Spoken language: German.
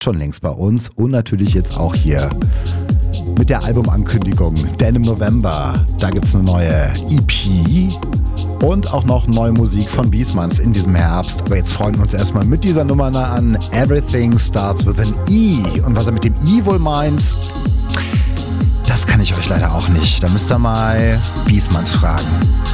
schon längst bei uns und natürlich jetzt auch hier mit der Albumankündigung. Denn im November, da gibt es eine neue EP und auch noch neue Musik von Biesmanns in diesem Herbst. Aber jetzt freuen wir uns erstmal mit dieser Nummer an. Everything Starts with an E. Und was er mit dem I wohl meint, das kann ich euch leider auch nicht. Da müsst ihr mal Biesmanns fragen.